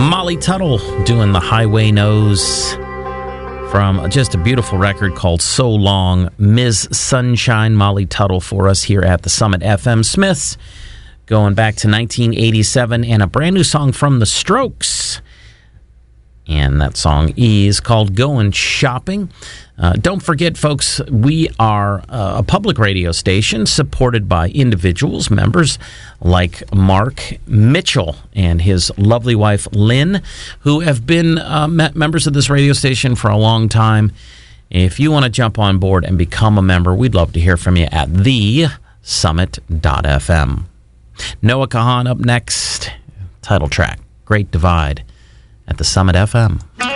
Molly Tuttle doing the Highway Nose from just a beautiful record called So Long. Ms. Sunshine, Molly Tuttle for us here at the Summit FM. Smiths going back to 1987 and a brand new song from The Strokes. And that song is called Goin' Shopping. Don't forget, folks, we are a public radio station supported by individuals, members like Mark Mitchell and his lovely wife, Lynn, who have been members of this radio station for a long time. If you want to jump on board and become a member, we'd love to hear from you at thesummit.fm. Noah Kahan up next. Title track, Great Divide at the Summit FM.